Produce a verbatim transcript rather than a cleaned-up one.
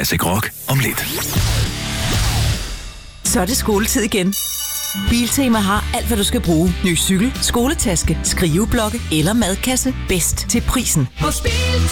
Classic Rock om lidt. Så er det skoletid igen. Biltema har alt, hvad du skal bruge. Ny cykel, skoletaske, skriveblokke eller madkasse. Bedst til prisen. Hos Biltema.